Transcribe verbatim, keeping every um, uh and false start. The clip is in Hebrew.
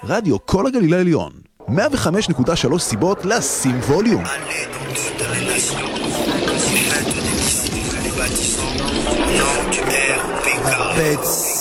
רדיו כל הגליל העליון, מאה וחמש נקודה שלוש סיבות לשים ווליום. הבט